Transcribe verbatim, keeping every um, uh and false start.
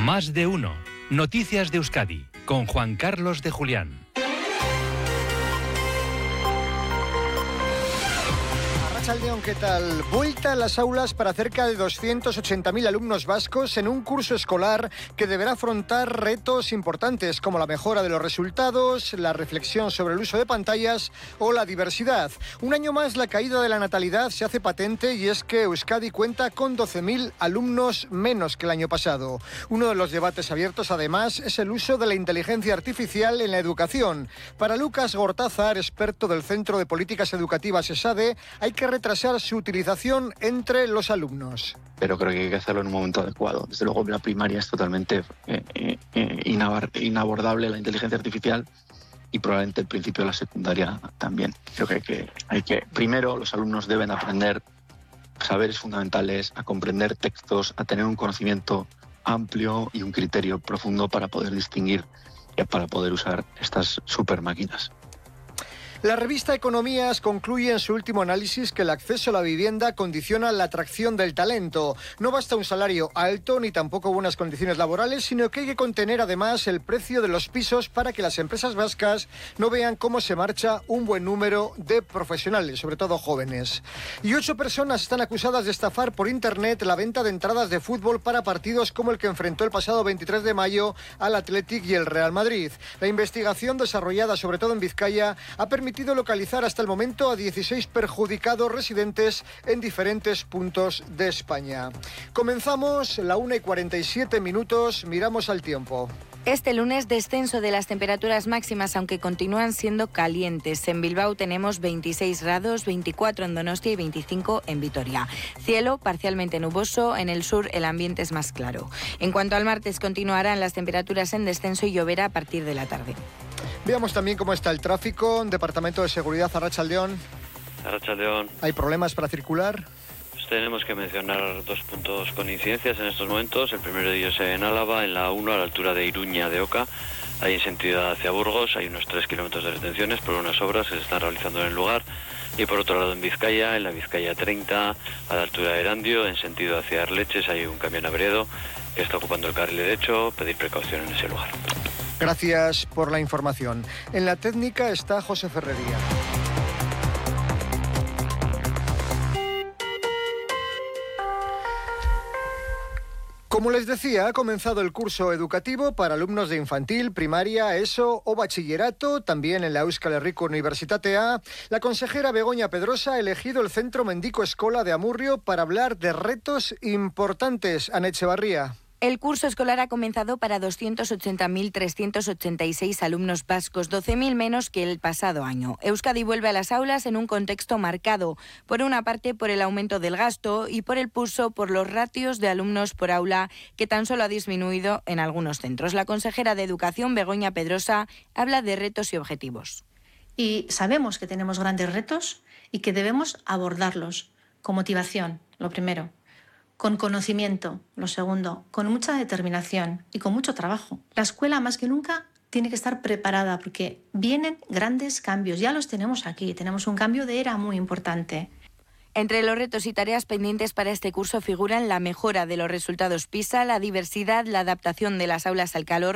Más de uno. Noticias de Euskadi con Juan Carlos de Julián. Arratsaldeon, ¿qué tal? Vuelta a las aulas para cerca de doscientos ochenta mil alumnos vascos en un curso escolar que deberá afrontar retos importantes como la mejora de los resultados, la reflexión sobre el uso de pantallas o la diversidad. Un año más la caída de la natalidad se hace patente y es que Euskadi cuenta con doce mil alumnos menos que el año pasado. Uno de los debates abiertos además es el uso de la inteligencia artificial en la educación. Para Lucas Gortázar, experto del Centro de Políticas Educativas ESADE, hay que retrasar su utilización entre los alumnos. Pero creo que hay que hacerlo en un momento adecuado. Desde luego, la primaria es totalmente eh, eh, inabordable la inteligencia artificial y probablemente el principio de la secundaria también. Creo que hay que, hay que primero los alumnos deben aprender saberes fundamentales, a comprender textos, a tener un conocimiento amplio y un criterio profundo para poder distinguir y para poder usar estas super máquinas. La revista Economías concluye en su último análisis que el acceso a la vivienda condiciona la atracción del talento. No basta un salario alto ni tampoco buenas condiciones laborales, sino que hay que contener además el precio de los pisos para que las empresas vascas no vean cómo se marcha un buen número de profesionales, sobre todo jóvenes. Y ocho personas están acusadas de estafar por internet la venta de entradas de fútbol para partidos como el que enfrentó el pasado veintitrés de mayo al Athletic y el Real Madrid. La investigación desarrollada sobre todo en Vizcaya ha permitido localizar hasta el momento a dieciséis perjudicados residentes en diferentes puntos de España. Comenzamos, la una y cuarenta y siete minutos, miramos al tiempo. Este lunes descenso de las temperaturas máximas, aunque continúan siendo calientes. En Bilbao tenemos veintiséis grados, veinticuatro en Donostia y veinticinco en Vitoria. Cielo parcialmente nuboso, en el sur el ambiente es más claro. En cuanto al martes, continuarán las temperaturas en descenso y lloverá a partir de la tarde. Veamos también cómo está el tráfico. Departamento de Seguridad, Arratsaldeon. Arratsaldeon. ¿Hay problemas para circular? Pues tenemos que mencionar dos puntos con incidencias en estos momentos. El primero de ellos en Álava, en la uno, a la altura de Iruña de Oca. Ahí en sentido hacia Burgos hay unos tres kilómetros de retenciones por unas obras que se están realizando en el lugar. Y por otro lado en Vizcaya, en la Vizcaya treinta, a la altura de Erandio, en sentido hacia Arleches, hay un camión averiado que está ocupando el carril derecho. Pedir precaución en ese lugar. Gracias por la información. En la técnica está José Ferrería. Como les decía, ha comenzado el curso educativo para alumnos de infantil, primaria, ESO o bachillerato, también en la Euskal Herriko Unibertsitatea. La consejera Begoña Pedrosa ha elegido el Centro Mendico Eskola de Amurrio para hablar de retos importantes. Ana Etxebarría. El curso escolar ha comenzado para doscientos ochenta mil trescientos ochenta y seis alumnos vascos, doce mil menos que el pasado año. Euskadi vuelve a las aulas en un contexto marcado, por una parte por el aumento del gasto y por el pulso por los ratios de alumnos por aula, que tan solo ha disminuido en algunos centros. La consejera de Educación, Begoña Pedrosa, habla de retos y objetivos. Y sabemos que tenemos grandes retos y que debemos abordarlos con motivación, lo primero. Con conocimiento, lo segundo, con mucha determinación y con mucho trabajo. La escuela, más que nunca, tiene que estar preparada porque vienen grandes cambios. Ya los tenemos aquí, tenemos un cambio de era muy importante. Entre los retos y tareas pendientes para este curso figuran la mejora de los resultados PISA, la diversidad, la adaptación de las aulas al calor